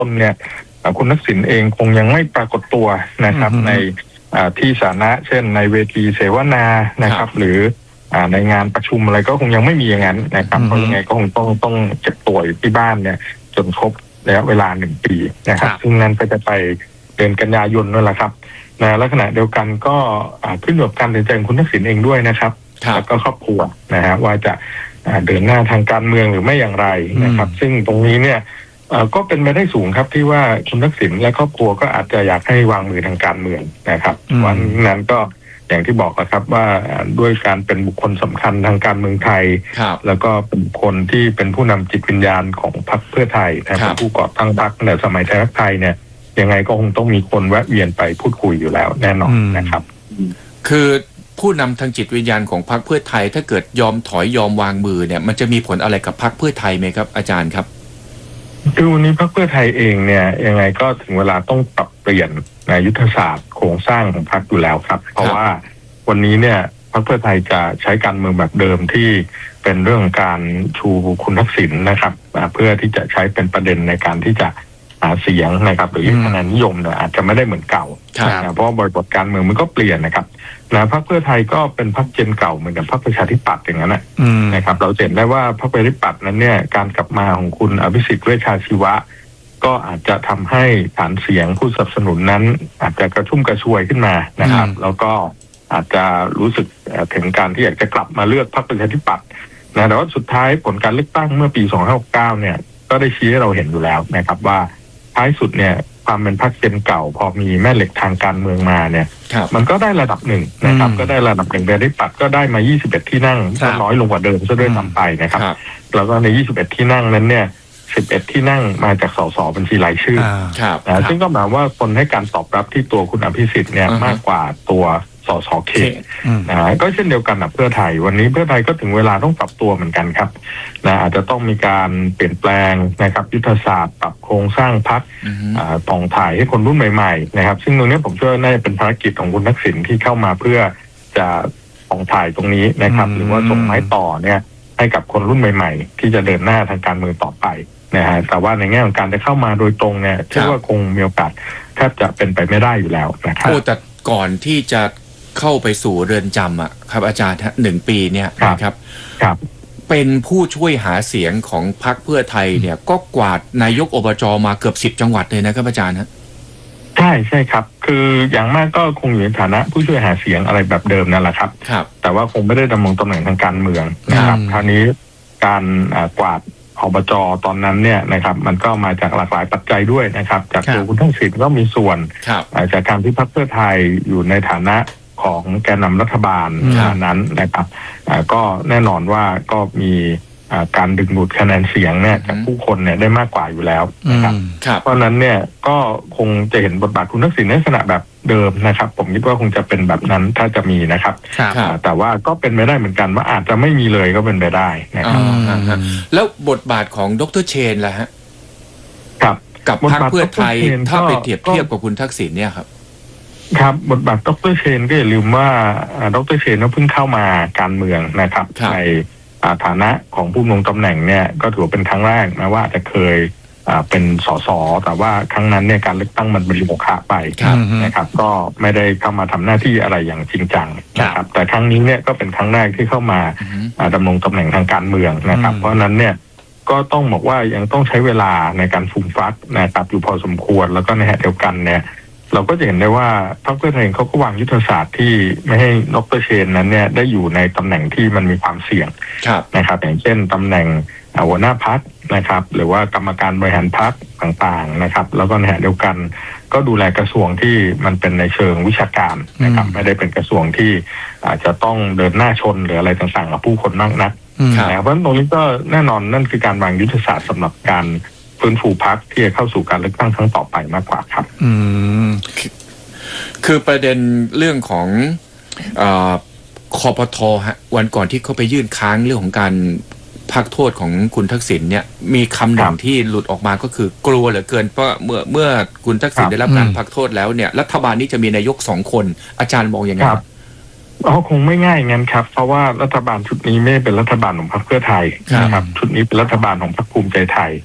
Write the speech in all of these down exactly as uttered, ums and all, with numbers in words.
ต้นเนี่ยคุณทักษิณเองคงยังไม่ปรากฏตัวนะครับในที่สาธารณะเช่นในเวทีเสวนานะครับหรือในงานประชุมอะไรก็คงยังไม่มีอย่างนั้นนะครับเพราะยังไงก็คงต้องต้องเก็บตัวอยู่ที่บ้านเนี่ยจนครบระยะเวลาหนึ่งปีนะครับซึ่งนั้นก็จะไปเดือนกันยายนนั่นแหละครับนะและขณะเดียวกันก็ขึ้นอยู่กับการตัดสินใจของคุณทักษิณเองด้วยนะครับแล้วก็ครอบครัวนะฮะว่าจะเดินหน้าทางการเมืองหรือไม่อย่างไรนะครับซึ่งตรงนี้เนี่ยก็เป็นไปได้สูงครับที่ว่าคุณทักษิณและครอบครัวก็อาจจะอยากให้วางมือทางการเมืองนะครับวันนั้นก็อย่างที่บอกครับว่าด้วยการเป็นบุคคลสำคัญทางการเมืองไทยแล้วก็เป็นคนที่เป็นผู้นำจิตวิญญาณของพรรคเพื่อไทยนะครับผู้ก่อตั้งพรรคในสมัยไทยรักไทยเนี่ยยังไงก็คงต้องมีคนแวะเวียนไปพูดคุยอยู่แล้วแน่นอนนะครับคือผู้นำทางจิตวิญญาณของพรรคเพื่อไทยถ้าเกิดยอมถอยยอมวางมือเนี่ยมันจะมีผลอะไรกับพรรคเพื่อไทยไหมครับอาจารย์ครับคือวันนี้พรรคเพื่อไทยเองเนี่ยยังไงก็ถึงเวลาต้องปรับเปลี่ยนในยุทธศาสตร์โครงสร้างของพรรคอยู่แล้วครับเพราะว่าวันนี้เนี่ยพรรคเพื่อไทยจะใช้การเมืองแบบเดิมที่เป็นเรื่องการชูคุณทักษิณนะครับเพื่อที่จะใช้เป็นประเด็นในการที่จะหาเสียงนะครับหรือคะแนนนิยมเนี่ยอาจจะไม่ได้เหมือนเก่าเพราะบริบทการเมืองมันก็เปลี่ยนนะครับนะพรรคเพื่อไทยก็เป็นพรรคเจนเก่าเหมือนกับพรรคประชาธิปัตย์อย่างนั้นนะครับเราเห็นได้ว่าพรรคประชาธิปัตย์นั้นเนี่ยการกลับมาของคุณอภิสิทธิ์เวชชาชีวะก็อาจจะทำให้ฐานเสียงผู้สนับสนุนนั้นอาจจะกระชุ่มกระชวยขึ้นมานะครับแล้วก็อาจจะรู้สึกถึงการที่อยากจะกลับมาเลือกพรรคประชาธิปัตย์นะแต่ว่าสุดท้ายผลการเลือกตั้งเมื่อปีสองพันห้าร้อยหกสิบเก้าเนี่ยก็ได้ชี้ให้เราเห็นอยู่แล้วนะครับว่าท้ายสุดเนี่ยความเป็นพรรคเจนเก่าพอมีแม่เหล็กทางการเมืองมาเนี่ยมันก็ได้ระดับหนึ่งนะครับก็ได้ระดับหนึ่งประชาธิปัตย์ก็ได้มายี่สิบเอ็ดที่นั่งก็น้อยลงกว่าเดิมซะด้วยซ้ำไปนะครับแล้วก็ในยี่สิบเอ็ดที่นั่งนั้นเนี่ยสิบเอ็ดที่นั่งมาจากสสบัญชีรายชื่อนะซึ่งก็หมายว่าคนให้การตอบรับที่ตัวคุณอภิสิทธิ์เนี่ยมากกว่าตัวสสเขตนะก็เช่นเดียวกันกับเพื่อไทยวันนี้เพื่อไทยก็ถึงเวลาต้องปรับตัวเหมือนกันครับนะอาจจะต้องมีการเปลี่ยนแปลงนะครับยุทธศาสตร์ปรับโครงสร้างพรรคผ่องถ่ายให้คนรุ่นใหม่ๆนะครับซึ่งตรงนี้ผมเชื่อน่าจะเป็นภารกิจของคุณทักษิณที่เข้ามาเพื่อจะผ่องถ่ายตรงนี้นะครับหรือว่าส่งไม้ต่อเนี่ยให้กับคนรุ่นใหม่ๆที่จะเดินหน้าทางการเมืองต่อไปนะฮะแต่ว่าในแง่ของการจะเข้ามาโดยตรงเนี่ยเชื่อว่าคงมีโอกาสแทบจะเป็นไปไม่ได้อยู่แล้วนะครับโอ้แต่ก่อนที่จะเข้าไปสู่เรือนจำอ่ะครับอาจารย์หนึ่งปีเนี่ยนะครับครับเป็นผู้ช่วยหาเสียงของพรรคเพื่อไทยเนี่ยก็กวาดนายกอบจมาเกือบสิบจังหวัดเลยนะครับอาจารย์ฮะใช่ใช่ครับคืออย่างมากก็คงอยู่ในฐานะผู้ช่วยหาเสียงอะไรแบบเดิมนั่นแหละครับครับแต่ว่าคงไม่ได้ดำรงตำแหน่งทางการเมืองนะครับคราวนี้การกวาดอบจตอนนั้นเนี่ยนะครับมันก็มาจากหลากหลายปัจจัยด้วยนะครับจากตัวคุณทักษิณก็มีส่วนจากการที่พรรคเพื่อไทยอยู่ในฐานะของแกนนำรัฐบาลนั้นนะครับก็แน่นอนว่าก็มีการดึงดูดคะแนนเสียงเนี่ยจากผู้คนเนี่ยได้มากกว่าอยู่แล้วนะครับเพราะนั้นเนี่ยก็คงจะเห็นบทบาทคุณทักษิณในลักษณะแบบเดิมนะครับผมคิดว่าคงจะเป็นแบบนั้นถ้าจะมีนะครับแต่ว่าก็เป็นไปได้เหมือนกันว่าอาจจะไม่มีเลยก็เป็นไปได้นะครับแล้วบทบาทของดร.เชนล่ะฮะครับกับพรรคเพื่อไทยถ้าไปเทียบเทียบกับคุณทักษิณเนี่ยครับครับบทบาทดร.เชนก็อย่าลืมว่าดร.เชนก็เพิ่งเข้ามาการเมืองนะครับในฐานะของผู้ดำรงตำแหน่งเนี่ยก็ถือเป็นครั้งแรกนะว่าจะเคยเป็นสสแต่ว่าครั้งนั้นเนี่ยการเลือกตั้งมันเป็นโมฆะไปนะครับก็ไม่ได้เข้ามาทำหน้าที่อะไรอย่างจริงจังนะครับแต่ครั้งนี้เนี่ยก็เป็นครั้งแรกที่เข้ามาดำรงตำแหน่งทางการเมืองนะครับเพราะนั้นเนี่ยก็ต้องบอกว่ายังต้องใช้เวลาในการฟูมฟักนะครับอยู่พอสมควรแล้วก็ในขณะเดียวกันเนี่ยเราก็จะเห็นได้ว่าพรรคเพื่อไทยเขาก็วางยุทธศาสตร์ที่ไม่ให้ดร.เชนนั้นเนี่ยได้อยู่ในตำแหน่งที่มันมีความเสี่ยงนะครับอย่างเช่นตำแหน่งหัวหน้าพรรคนะครับหรือว่ากรรมการบริหารพรรคต่างๆนะครับแล้วก็ในขณะเดียวกันก็ดูแลกระทรวงที่มันเป็นในเชิงวิชาการนะครับไม่ได้เป็นกระทรวงที่อาจจะต้องเดินหน้าชนหรืออะไรต่างๆกับผู้คนมากนักนะเพราะฉะนั้นตรงนี้ก็แน่นอนนั่นคือการวางยุทธศาสตร์สำหรับการฟื้นฟูพรรคที่จะเข้าสู่การเลือกตั้งครั้งต่อไปมากกว่าครับอืมคือประเด็นเรื่องของเอ่อคปท.ฮะวันก่อนที่เขาไปยื่นค้างเรื่องของการพักโทษของคุณทักษิณเนี่ยมีคำหนึ่งที่หลุดออกมาก็คือกลัวเหลือเกินเพราะเมื่อเมื่อคุณทักษิณได้รับการพักโทษแล้วเนี่ยรัฐบาลนี้จะมีนายกสองคนอาจารย์มองยังไงครับอ๋อคงไม่ง่ายงั้นครับเพราะว่ารัฐบาลชุดนี้ไม่เป็นรัฐบาลของพรรคเพื่อไทยนะครับชุดนี้เป็นรัฐบาลของพรรคภูมิใจไทย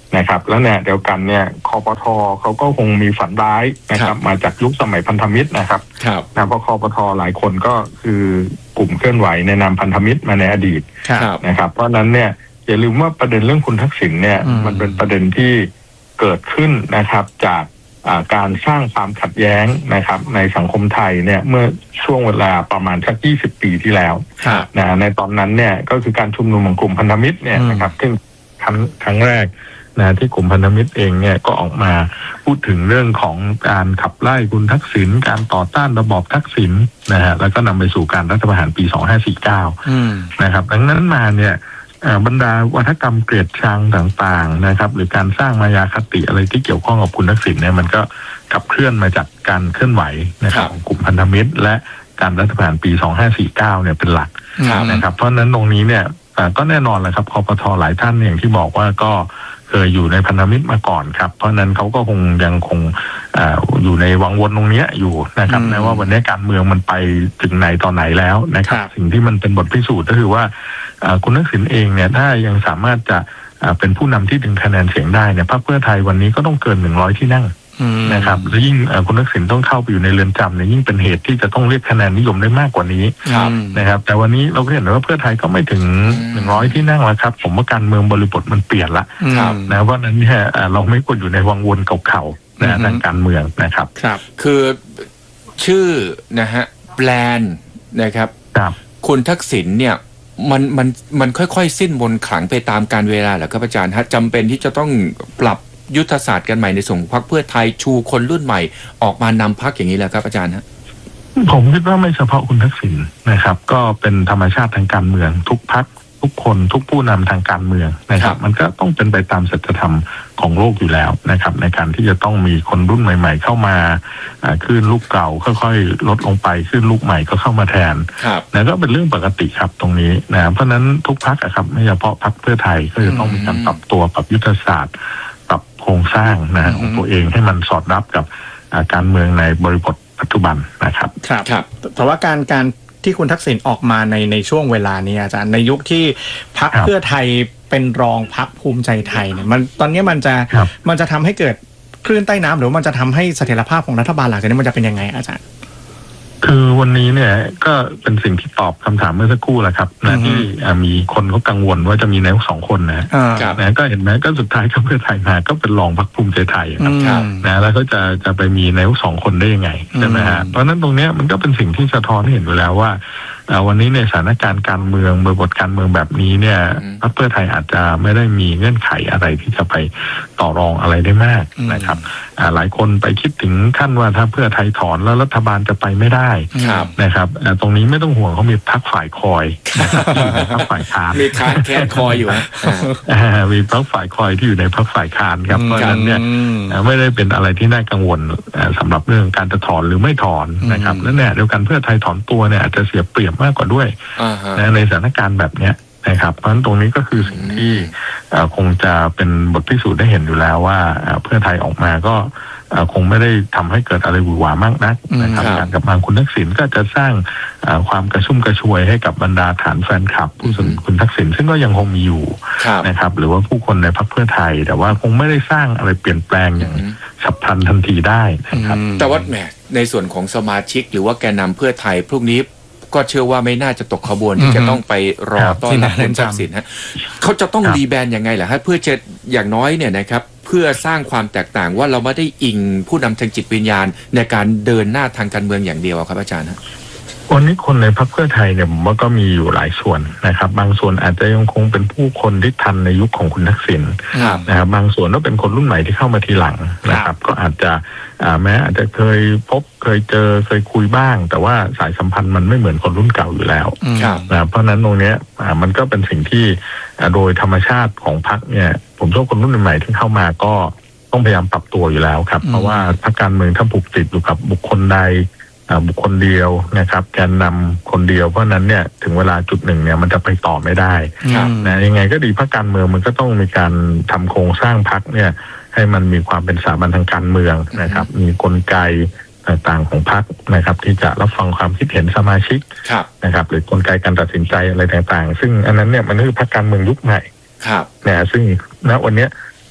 นะครับแล้วเนี่ยเดียวกันเนี่ยคปท.เขาก็คงมีฝันร้ายนะครับมาจากยุคสมัยพันธมิตรนะครับนะเพราะคปท.หลายคนก็คือกลุ่มเคลื่อนไหวในนามพันธมิตรมาในอดีตนะครับเพราะนั้นเนี่ยอย่าลืมว่าประเด็นเรื่องคุณทักษิณเนี่ยมันเป็นประเด็นที่เกิดขึ้นนะครับจากการสร้างความขัดแย้งนะครับในสังคมไทยเนี่ยเมื่อช่วงเวลาประมาณสักยี่สิบปีที่แล้วนะในตอนนั้นเนี่ยก็คือการชุมนุมของกลุ่มพันธมิตรเนี่ยนะครับซึ่งครั้งครั้งแรกนะที่กลุ่มพันธมิตรเองเนี่ยก็ออกมาพูดถึงเรื่องของการขับไล่คุณทักษิณการต่อต้านระบอบทักษิณนะฮะแล้วก็นำไปสู่การรัฐประหารปีสองพันห้าร้อยสี่สิบเก้านะครับดังนั้นมาเนี่ยบรรดาวัฒกรรมเกลียดชังต่างๆนะครับหรือการสร้างมายาคติอะไรที่เกี่ยวข้องกับคุณทักษิณเนี่ยมันก็ขับเคลื่อนมาจากการเคลื่อนไหวนะครับของกลุ่มพันธมิตรและการรัฐประหารปีสองพันห้าร้อยสี่สิบเก้าเนี่ยเป็นหลักนะครับเพราะฉะนั้นตรงนี้เนี่ยก็แน่นอนแหละครับคปท.หลายท่านอย่างที่บอกว่าก็เคยอยู่ในพันธมิตรมาก่อนครับเพราะนั้นเขาก็คงยังคง อ, อยู่ในวังวนตรงนี้อยู่นะครับแม้ว่าวันนี้การเมืองมันไปถึงไหนตอนไหนแล้วนะครับสิ่งที่มันเป็นบทพิสูจน์ก็คือว่าคุณทักษิณเองเนี่ยถ้ายังสามารถจะเป็นผู้นำที่ดึงคะแนนเสียงได้เนี่ยพรรคเพื่อไทยวันนี้ก็ต้องเกินหนึ่งร้อยที่นั่งนะครับและยิ่งคุณทักษิณต้องเข้าไปอยู่ในเรือนจำเนี่ยยิ่งเป็นเหตุที่จะต้องเรียกคะแนนนิยมได้มากกว่านี้นะครับแต่วันนี้เราก็เห็นว่าเพื่อไทยก็ไม่ถึงหนึ่งร้อยที่นั่งแล้วครับผมว่าการเมืองบริบทมันเปลี่ยนละนะว่านั้นเนี่ยเราไม่ควรอยู่ในวังวนเก่าๆนะทางการเมืองนะครับครับคือชื่อนะฮะแปลนนะครับคุณทักษิณเนี่ยมันมันมันค่อยๆสิ้นมนต์ขลังไปตามการเวลาเหรอครับอาจารย์ฮะจำเป็นที่จะต้องปรับยุทธศาสตร์กันใหม่ในส่วนของพรรคเพื่อไทยชูคนรุ่นใหม่ออกมานำพรรคอย่างนี้แหละครับอาจารย์ฮะผมคิดว่าไม่เฉพาะคุณทักษิณนะครับก็เป็นธรรมชาติทางการเมืองทุกพรรคทุกคนทุกผู้นำทางการเมืองนะครับมันก็ต้องเป็นไปตามศีลธรรมของโลกอยู่แล้วนะครับในการที่จะต้องมีคนรุ่นใหม่ๆเข้ามาคลื่นลูกเก่าค่อยๆลดลงไปคลื่นลูกใหม่ก็เข้ามาแทนนะก็เป็นเรื่องปกติครับตรงนี้นะเพราะนั้นทุกพรรคครับไม่เฉพาะพรรคเพื่อไทยก็จะต้องมีการปรับตัวปรับยุทธศาสตร์ปรับโครงสร้างนะของตัวเองให้มันสอดรับกับการเมืองในบริบทปัจจุบันนะครับครับแต่ว่าการการที่คุณทักษิณออกมาในในช่วงเวลานี้อาจารย์ในยุคที่พรรคเพื่อไทยเป็นรองพรรคภูมิใจไทยเนี่ยมันตอนนี้มันจะมันจะทำให้เกิดคลื่นใต้น้ำหรือมันจะทำให้เสถียรภาพของรัฐบาลหลังจากนี้มันจะเป็นยังไงอาจารย์คือวันนี้เนี่ยก็เป็นสิ่งที่ตอบคำถามเมื่อสักครู่แหละครับนะที่มีคนเขากังวลว่าจะมีนายกสองคนนะนะก็เห็นไหมก็สุดท้ายก็เพื่อไทยมาก็เป็นรองพรรคภูมิใจไทยครับนะแล้วก็จะจะไปมีนายกสองคนได้ยังไงใช่ไหมฮะเพราะนั้นตรงนี้มันก็เป็นสิ่งที่สะท้อนให้เห็นอยู่แล้วว่าวันนี้ในสถานการณ์การเมืองบริบทการเมืองแบบนี้เนี่ยพรรคเพื่อไทยอาจจะไม่ได้มีเงื่อนไขอะไรที่จะไปต่อรองอะไรได้มากนะครับหลายคนไปคิดถึงขั้นว่าถ้าเพื่อไทยถอนแล้วรัฐบาลจะไปไม่ได้นะครับตรงนี้ไม่ต้องห่วงเขามีพรรคฝ่ายคอยพรรคฝ่ายค้านมีค้านแค่คอยอยู่มีพรรคฝ่ายคอยที่อยู่ในพรรคฝ่ายค้านครับเพราะฉะนั้นเนี่ยไม่ได้เป็นอะไรที่น่ากังวลสำหรับเรื่องการจะถอนหรือไม่ถอนนะครับและเนี่ยเดียวกันเพื่อไทยถอนตัวเนี่ยอาจจะเสียเปรียบมากกว่าด้วยในสถานการณ์แบบนี้นะครับเพราะฉะนั้นตรงนี้ก็คือสิ่งที่คงจะเป็นบทพิสูจน์ได้เห็นอยู่แล้วว่าเพื่อไทยออกมาก็คงไม่ได้ทำให้เกิดอะไรหวือหวามากนักนะครับการกลับมาคุณทักษิณก็จะสร้างความกระชุ่มกระชวยให้กับบรรดาฐานแฟนคลับผู้สนับสนุนคุณทักษิณซึ่งก็ยังคงมีอยู่นะครับหรือว่าผู้คนในพรรคเพื่อไทยแต่ว่าคงไม่ได้สร้างอะไรเปลี่ยนแปลงอย่างฉับพลันทันทีได้นะครับแต่ว่าแหมในส่วนของสมาชิกหรือว่าแกนนำเพื่อไทยพวกนี้ก็เชื่อว่าไม่น่าจะตกขบวนที่จะต้องไปรอต้อนรับคุณทักษิณฮะเขาจะต้องรีแบรนด์ยังไงล่ะฮะเพื่อจะอย่างน้อยเนี่ยนะครับเพื่อสร้างความแตกต่างว่าเราไม่ได้อิงผู้นำทางจิตวิญญาณในการเดินหน้าทางการเมืองอย่างเดียวครับอาจารย์ฮะวันนี้คนในพรรคเพื่อไทยเนี่ยผมว่าก็มีอยู่หลายส่วนนะครับบางส่วนอาจจะยังคงเป็นผู้คนที่ทันในยุคของคุณทักษิณนะครับบางส่วนก็เป็นคนรุ่นใหม่ที่เข้ามาทีหลังนะครับก็อาจจะแม้อาจจะเคยพบเคยเจอเคยคุยบ้างแต่ว่าสายสัมพันธ์มันไม่เหมือนคนรุ่นเก่าอยู่แล้วนะเพราะนั้นตรงนี้มันก็เป็นสิ่งที่โดยธรรมชาติของพรรคเนี่ยผมเชื่อคนรุ่นใหม่ที่เข้ามาก็ต้องพยายามปรับตัวอยู่แล้วครับเพราะว่าพรรคการเมืองถ้าผูกติดอยู่กับบุคคลใดบุคคลเดียวนะครับแกนนำคนเดียวเพราะนั้นเนี่ยถึงเวลาจุดหนึ่งเนี่ยมันจะไปต่อไม่ได้นะยังไงก็ดีพรรคการเมืองมันก็ต้องมีการทำโครงสร้างพรรคเนี่ยให้มันมีความเป็นสถาบันทางการเมืองนะครับมีกลไกต่างๆของพรรคนะครับที่จะรับฟังความคิดเห็นสมาชิกนะครับหรือกลไกการตัดสินใจอะไรต่างๆซึ่งอันนั้นเนี่ยมันคือพรรคการเมืองยุคใหม่นะซึ่งณวันนี้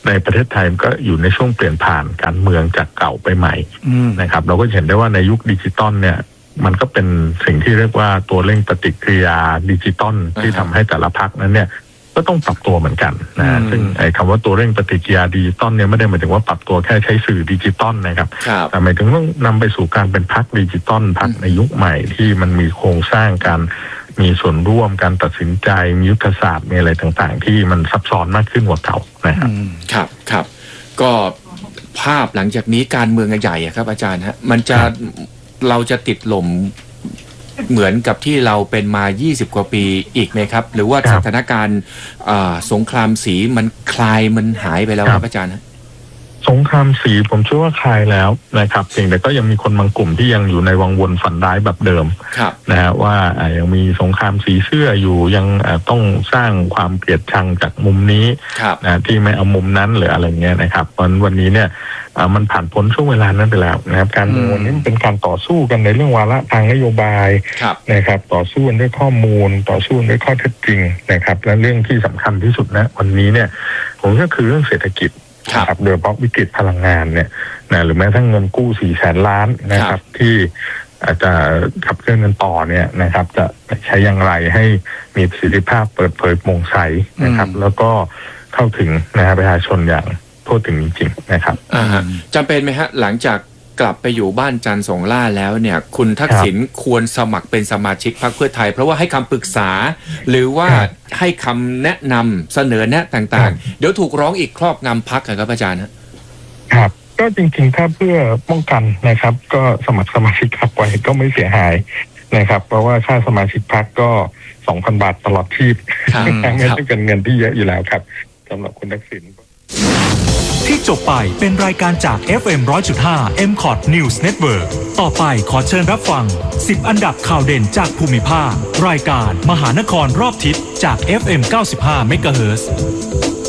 ในประเทศไทยก็อยู่ในช่วงเปลี่ยนผ่านการเมืองจากเก่าไปใหม่นะครับเราก็เห็นได้ว่าในยุคดิจิตอลเนี่ยมันก็เป็นสิ่งที่เรียกว่าตัวเร่งปฏิกิริยาดิจิตอลที่ทำให้แต่ละพรรคนั้นเนี่ยก็ต้องปรับตัวเหมือนกันนะซึ่งไอ้คำว่าตัวเร่งปฏิกิริยาดิจิตอลเนี่ยไม่ได้หมายถึงว่าปรับตัวแค่ใช้สื่อดิจิตอลนะครับแต่หมายถึงต้องนำไปสู่การเป็นพรรคดิจิตอลพรรคในยุคใหม่ที่มันมีโครงสร้างการมีส่วนร่วมการตัดสินใจมียุทธศาสตร์มีอะไรต่างๆที่มันซับซ้อนมากขึ้นกว่าเก่านะครับครับครับก็ภาพหลังจากนี้การเมืองใหญ่ครับอาจารย์ฮะมันจะเราจะติดหล่มเหมือนกับที่เราเป็นมายี่สิบกว่าปีอีกไหมครับหรือว่าสถานการณ์สงครามสีมันคลายมันหายไปแล้วครับอาจารย์ฮะสงครามสีผมเชื่อว่าคลายแล้วนะครับเพียงแต่ก็ยังมีคนบางกลุ่มที่ยังอยู่ในวังวนฝันร้ายแบบเดิมนะฮะว่ายังมีสงครามสีเสื้ออยู่ยังต้องสร้างความเกลียดชังจากมุมนี้นะที่ไม่เอามุมนั้นหรืออะไรเงี้ยนะครับวันวันนี้เนี่ยมันผ่านพ้นช่วงเวลานั้นไปแล้วนะครับการเมืองวันนี้เป็นการต่อสู้กันในเรื่องวาระทางนโยบายนะครับต่อสู้กันด้วยข้อมูลต่อสู้ด้วยข้อเท็จจริงนะครับและเรื่องที่สำคัญที่สุดนะวันนี้เนี่ยผมก็คือเรื่องเศรษฐกิจครับโดยเฉพาะวิกฤตพลังงานเนี่ยนะหรือแม้ทั้งเงินกู้สี่แสนล้านนะครับที่อาจจะขับเคลื่อนกันต่อเนี่ยนะครับจะใช้อย่างไรให้มีประสิทธิภาพเปิดเผยโปร่งใสนะครับแล้วก็เข้าถึงนะฮะประชาชนอย่างทั่วถึงจริงๆนะครับอ่าจำเป็นไหมฮะหลังจากกลับไปอยู่บ้านจันทร์สงล่าแล้วเนี่ยคุณทักษิณควรสมัครเป็นสมาชิกพรรคเพื่อไทยเพราะว่าให้คำปรึกษาหรือว่าให้คำแนะนำเสนอแนะต่างๆเดี๋ยวถูกร้องอีกครอบงำพรรคครับอาจารย์ครับก็จริงๆถ้าเพื่อป้องกันนะครับก็สมัครสมาชิกพรรคไว้ก็ไม่เสียหายนะครับเพราะว่าค่าสมาชิกพรรคก็ สองพัน บาทตลอดชีพไม่ใช่เป็นเงินที่เยอะอยู่แล้วครับสำหรับคุณทักษิณที่จบไปเป็นรายการจาก เอฟ เอ็ม หนึ่งร้อยจุดห้า เอ็ม คอท News Network ต่อไปขอเชิญรับฟังสิบอันดับข่าวเด่นจากภูมิภาครายการมหานครรอบทิศจาก เอฟ เอ็ม เก้าสิบห้า เมกะเฮิรตซ์